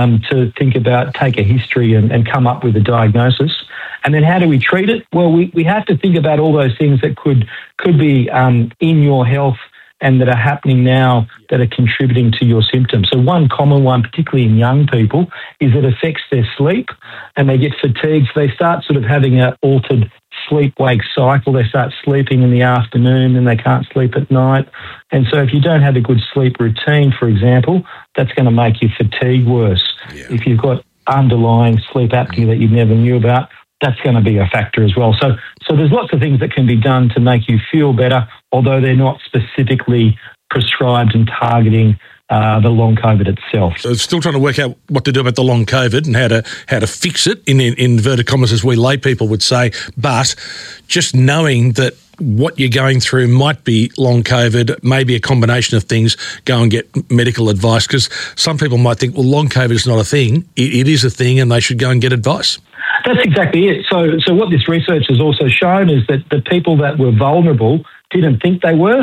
to think about, take a history and come up with a diagnosis. And then how do we treat it? Well, we have to think about all those things that could be in your health and that are happening now that are contributing to your symptoms. So one common one, particularly in young people, is it affects their sleep and they get fatigued. So they start sort of having an altered sleep-wake cycle. They start sleeping in the afternoon and they can't sleep at night. And so if you don't have a good sleep routine, for example, that's going to make your fatigue worse. Yeah. If you've got underlying sleep apnea that you never knew about, that's going to be a factor as well. So there's lots of things that can be done to make you feel better, although they're not specifically prescribed and targeting the long COVID itself. So still trying to work out what to do about the long COVID and how to fix it, in inverted commas, as we lay people would say. But just knowing that what you're going through might be long COVID, maybe a combination of things, go and get medical advice, because some people might think, well, long COVID is not a thing. It is a thing and they should go and get advice. That's exactly it. So what this research has also shown is that the people that were vulnerable didn't think they were.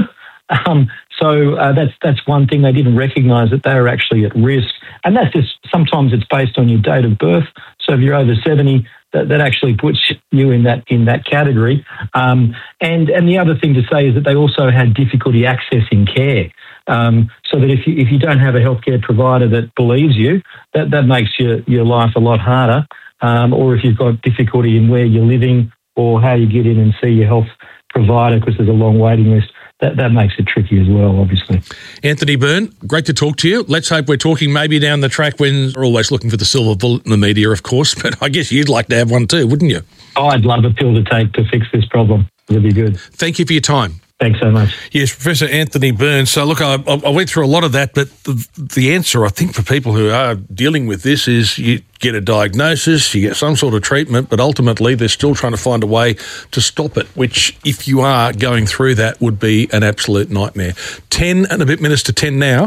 That's one thing. They didn't recognise that they were actually at risk. And that's just, sometimes it's based on your date of birth. So if you're over 70, that actually puts you in that category. And the other thing to say is that they also had difficulty accessing care. So that if you don't have a healthcare provider that believes you, that makes your life a lot harder. Or if you've got difficulty in where you're living or how you get in and see your health provider because there's a long waiting list, that makes it tricky as well, obviously. Anthony Byrne, great to talk to you. Let's hope we're talking maybe down the track when we're always looking for the silver bullet in the media, of course, but I guess you'd like to have one too, wouldn't you? Oh, I'd love a pill to take to fix this problem. It'd be good. Thank you for your time. Thanks so much. Yes, Professor Anthony Byrne. So, look, I went through a lot of that, but the answer, I think, for people who are dealing with this is you get a diagnosis, you get some sort of treatment, but ultimately they're still trying to find a way to stop it, which, if you are going through that, would be an absolute nightmare. 10 and a bit minutes to 10 now.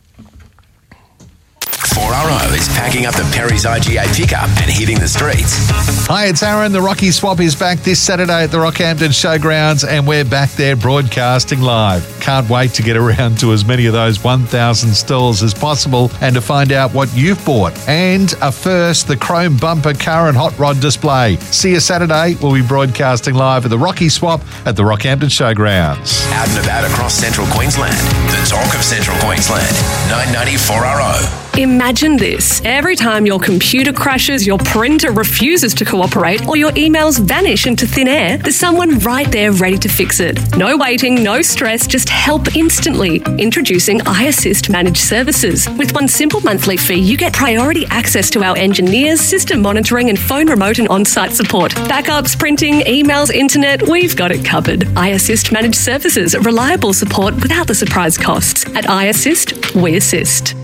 4RO is packing up the Perry's IGA pickup and hitting the streets. Hi, it's Aaron. The Rocky Swap is back this Saturday at the Rockhampton Showgrounds, and we're back there broadcasting live. Can't wait to get around to as many of those 1,000 stalls as possible and to find out what you've bought. And a first, the chrome bumper car and hot rod display. See you Saturday. We'll be broadcasting live at the Rocky Swap at the Rockhampton Showgrounds. Out and about across Central Queensland. The talk of Central Queensland. 990 4RO. Imagine this. Every time your computer crashes, your printer refuses to cooperate, or your emails vanish into thin air, there's someone right there ready to fix it. No waiting, no stress, just help instantly. Introducing iAssist Managed Services. With one simple monthly fee, you get priority access to our engineers, system monitoring, and phone remote and on-site support. Backups, printing, emails, internet, we've got it covered. iAssist Managed Services. Reliable support without the surprise costs. At iAssist, we assist.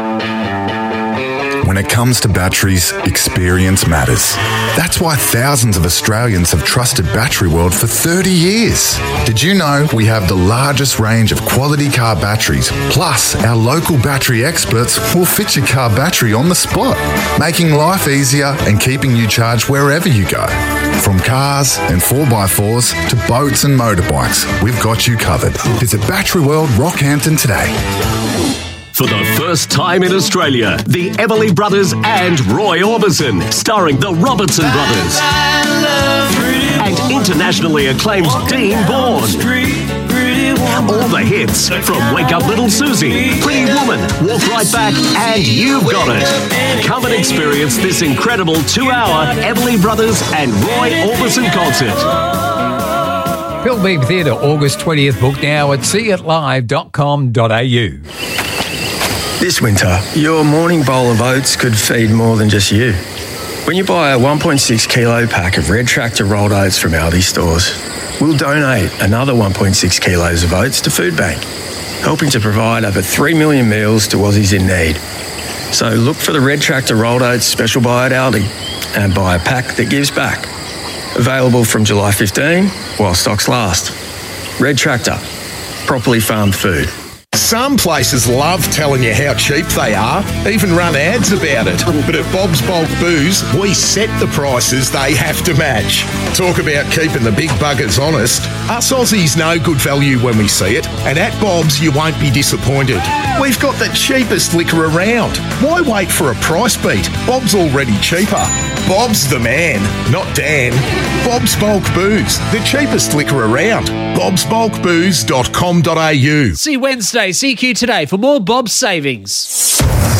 When it comes to batteries, experience matters. That's why thousands of Australians have trusted Battery World for 30 years. Did you know we have the largest range of quality car batteries? Plus, our local battery experts will fit your car battery on the spot, making life easier and keeping you charged wherever you go. From cars and 4x4s to boats and motorbikes, we've got you covered. Visit Battery World Rockhampton today. For the first time in Australia, the Everly Brothers and Roy Orbison, starring the Robertson Brothers. And internationally acclaimed Dean Bourne. All the hits from Wake Up Little Susie, Pretty Woman, Walk Right Back, and You've Got It. Come and experience this incredible 2-hour Everly Brothers and Roy Orbison concert. Pilbeam Theatre, August 20th. Book now at seeitlive.com.au. This winter, your morning bowl of oats could feed more than just you. When you buy a 1.6 kilo pack of Red Tractor rolled oats from Aldi stores, we'll donate another 1.6 kilos of oats to Food Bank, helping to provide over 3 million meals to Aussies in need. So look for the Red Tractor rolled oats special buy at Aldi and buy a pack that gives back. Available from July 15 while stocks last. Red Tractor, properly farmed food. Some places love telling you how cheap they are, even run ads about it. But at Bob's Bulk Booze, we set the prices they have to match. Talk about keeping the big buggers honest. Us Aussies know good value when we see it, and at Bob's you won't be disappointed. We've got the cheapest liquor around. Why wait for a price beat? Bob's already cheaper. Bob's the man, not Dan. Bob's Bulk Booze, the cheapest liquor around. bobsbulkbooze.com.au. See Wednesday, CQ Today for more Bob's savings.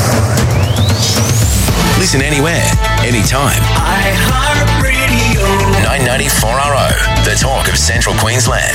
Listen anywhere, anytime. iHeartRadio. 994RO, the talk of Central Queensland.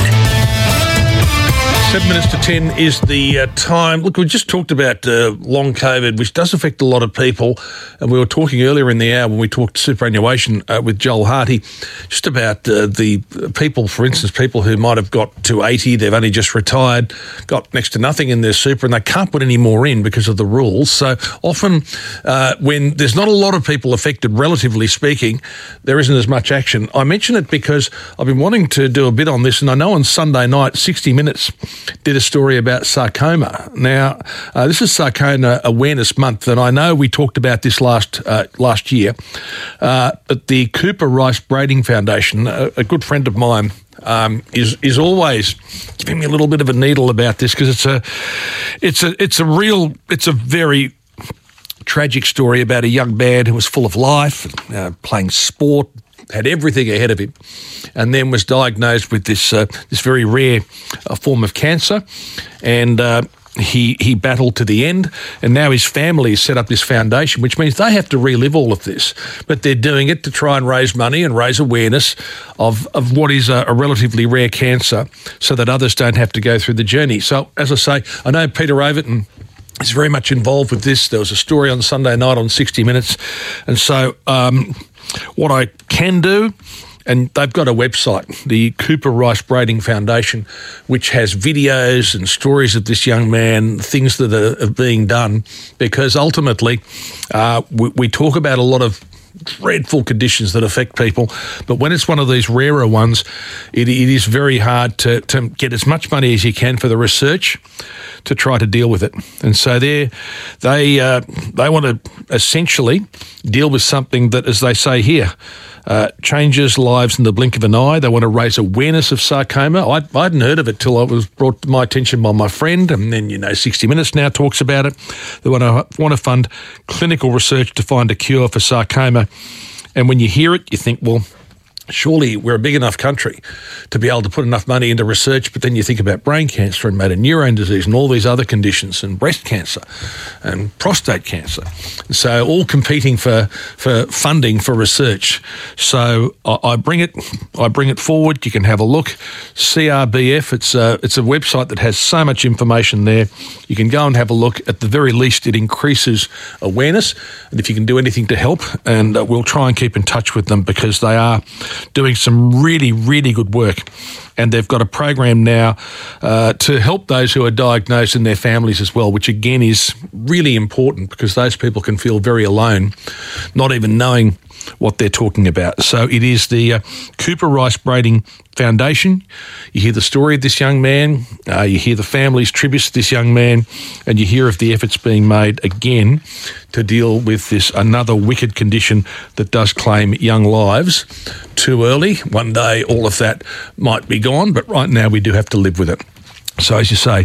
7 minutes to 10 is the time. Look, we just talked about long COVID, which does affect a lot of people. And we were talking earlier in the hour when we talked superannuation with Joel Harty, just about the people, for instance, people who might have got to 80, they've only just retired, got next to nothing in their super, and they can't put any more in because of the rules. So often when there's not a lot of people affected, relatively speaking, there isn't as much action. I mention it because I've been wanting to do a bit on this, and I know on Sunday night, 60 Minutes did a story about sarcoma. Now, this is Sarcoma Awareness Month, and I know we talked about this last year at the Cooper Rice Braiding Foundation. A good friend of mine is always giving me a little bit of a needle about this because it's a very tragic story about a young man who was full of life, playing sport, had everything ahead of him, and then was diagnosed with this very rare form of cancer, and he battled to the end, and now his family has set up this foundation, which means they have to relive all of this, but they're doing it to try and raise money and raise awareness of what is a relatively rare cancer so that others don't have to go through the journey. So, as I say, I know Peter Overton is very much involved with this. There was a story on Sunday night on 60 Minutes, and so what I can do, and they've got a website, the Cooper Rice Braiding Foundation, which has videos and stories of this young man, things that are being done, because ultimately we talk about a lot of dreadful conditions that affect people, but when it's one of these rarer ones, it is very hard to get as much money as you can for the research to try to deal with it. And so they want to essentially deal with something that, as they say here, changes lives in the blink of an eye. They want to raise awareness of sarcoma. I hadn't heard of it till it was brought to my attention by my friend, and then 60 Minutes now talks about it. They want to fund clinical research to find a cure for sarcoma. And when you hear it, you think, well, surely we're a big enough country to be able to put enough money into research, but then you think about brain cancer and motor neurone disease and all these other conditions, and breast cancer and prostate cancer. So all competing for funding for research. So I bring it forward. You can have a look. CRBF, it's a website that has so much information there. You can go and have a look. At the very least, it increases awareness, and if you can do anything to help, and we'll try and keep in touch with them, because they are doing some really, really good work. And they've got a program now to help those who are diagnosed and their families as well, which again is really important, because those people can feel very alone, not even knowing what they're talking about. So it is the Cooper Rice Braiding Foundation. You hear the story of this young man, you hear the family's tributes to this young man, and you hear of the efforts being made again to deal with this another wicked condition that does claim young lives too early. One day all of that might be gone, but right now we do have to live with it. So as you say,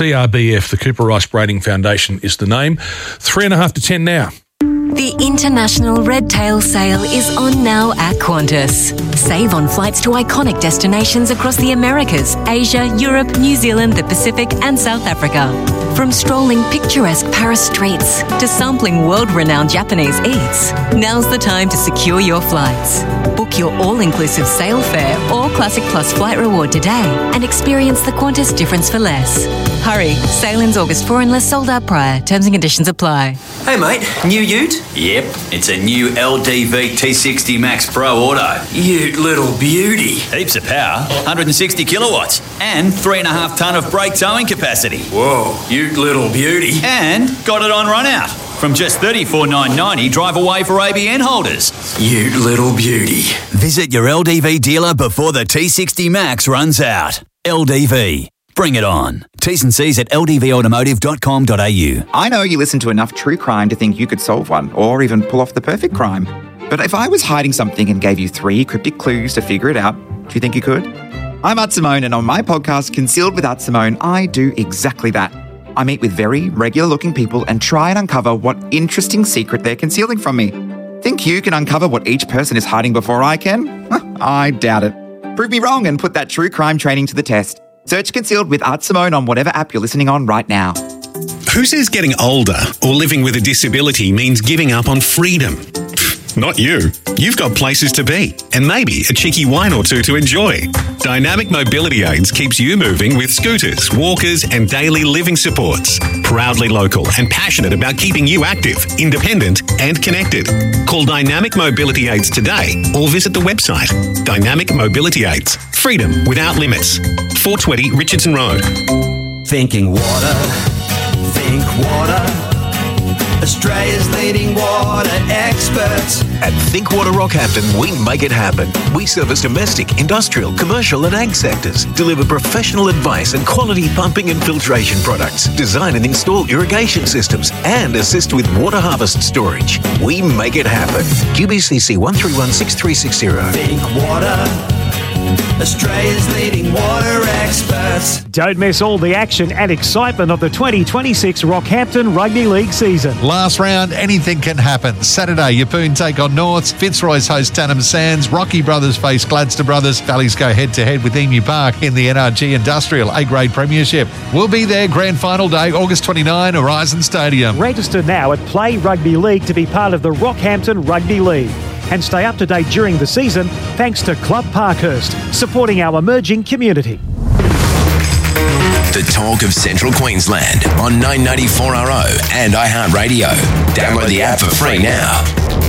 CRBF, the Cooper Rice Braiding Foundation, is the name. 3.5 to 10 now. The International Red Tail Sale is on now at Qantas. Save on flights to iconic destinations across the Americas, Asia, Europe, New Zealand, the Pacific and South Africa. From strolling picturesque Paris streets to sampling world-renowned Japanese eats, now's the time to secure your flights. Book your all-inclusive sale fare or Classic Plus flight reward today and experience the Qantas difference for less. Hurry, sale ends August 4 unless sold out prior. Terms and conditions apply. Hey mate, new ute? Yep, it's a new LDV T60 Max Pro Auto. Ute little beauty. Heaps of power, 160 kilowatts, and 3.5 tonne of brake towing capacity. Whoa, ute little beauty. And got it on run out. From just $34,990 drive away for ABN holders. Ute little beauty. Visit your LDV dealer before the T60 Max runs out. LDV. Bring it on. T's and C's at ldvautomotive.com.au. I know you listen to enough true crime to think you could solve one, or even pull off the perfect crime. But if I was hiding something and gave you 3 cryptic clues to figure it out, do you think you could? I'm Art Simone, and on my podcast, Concealed with Art Simone, I do exactly that. I meet with very regular-looking people and try and uncover what interesting secret they're concealing from me. Think you can uncover what each person is hiding before I can? I doubt it. Prove me wrong and put that true crime training to the test. Search Concealed with Art Simone on whatever app you're listening on right now. Who says getting older or living with a disability means giving up on freedom? Not you. You've got places to be and maybe a cheeky wine or two to enjoy. Dynamic Mobility Aids keeps you moving with scooters, walkers and daily living supports. Proudly local and passionate about keeping you active, independent and connected. Call Dynamic Mobility Aids today or visit the website. Dynamic Mobility Aids. Freedom without limits. 420 Richardson Road. Thinking water, think water. Australia's leading water experts. At Think Water Rockhampton, we make it happen. We service domestic, industrial, commercial and ag sectors, deliver professional advice and quality pumping and filtration products, design and install irrigation systems, and assist with water harvest storage. We make it happen. QBCC 1316360. Think water. Australia's leading water experts. Don't miss all the action and excitement of the 2026 Rockhampton Rugby League season. Last round, anything can happen. Saturday, Yeppoon take on Norths, Fitzroy's host Tannum Sands, Rocky Brothers face Gladstone Brothers, Valleys go head-to-head with Emu Park in the NRG Industrial A-Grade Premiership. We'll be there grand final day, August 29, Horizon Stadium. Register now at Play Rugby League to be part of the Rockhampton Rugby League. And stay up to date during the season thanks to Club Parkhurst, supporting our emerging community. The talk of Central Queensland on 994RO and iHeartRadio. Download the app for free now.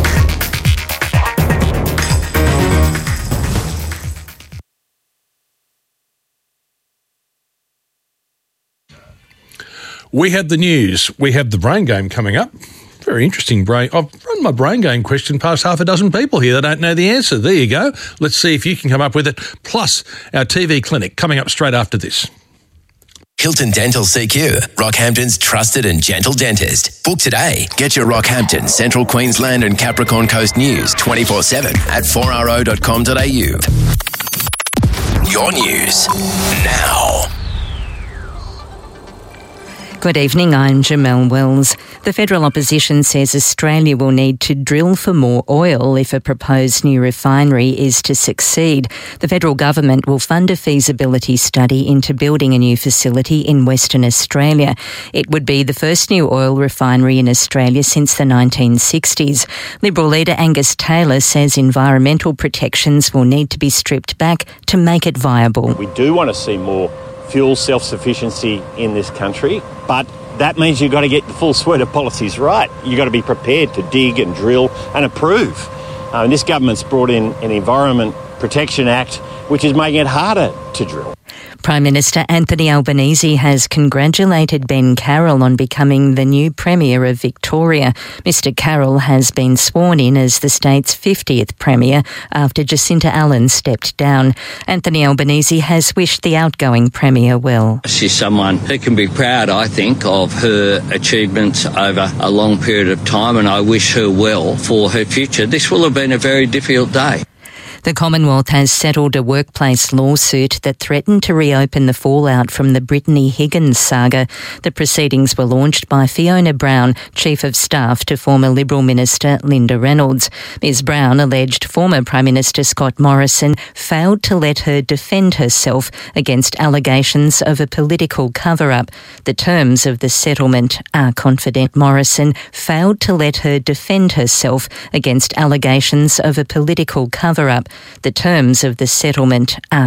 We have the news. We have the brain game coming up. Very interesting brain. I've run my brain game question past half a dozen people here that don't know the answer. There you go. Let's see if you can come up with it. Plus, our TV clinic coming up straight after this. Hilton Dental CQ, Rockhampton's trusted and gentle dentist. Book today. Get your Rockhampton, Central Queensland and Capricorn Coast news 24/7 at 4ro.com.au. Your news now. Good evening, I'm Jamelle Wells. The federal opposition says Australia will need to drill for more oil if a proposed new refinery is to succeed. The federal government will fund a feasibility study into building a new facility in Western Australia. It would be the first new oil refinery in Australia since the 1960s. Liberal leader Angus Taylor says environmental protections will need to be stripped back to make it viable. We do want to see more fuel self-sufficiency in this country, but that means you've got to get the full suite of policies right. You've got to be prepared to dig and drill and approve. And this government's brought in an Environment Protection Act, which is making it harder to drill. Prime Minister Anthony Albanese has congratulated Ben Carroll on becoming the new Premier of Victoria. Mr Carroll has been sworn in as the state's 50th Premier after Jacinta Allen stepped down. Anthony Albanese has wished the outgoing Premier well. She's someone who can be proud, I think, of her achievements over a long period of time, and I wish her well for her future. This will have been a very difficult day. The Commonwealth has settled a workplace lawsuit that threatened to reopen the fallout from the Brittany Higgins saga. The proceedings were launched by Fiona Brown, Chief of Staff to former Liberal Minister Linda Reynolds. Ms Brown alleged former Prime Minister Scott Morrison failed to let her defend herself against allegations of a political cover-up. The terms of the settlement are confident. Morrison failed to let her defend herself against allegations of a political cover-up. The terms of the settlement are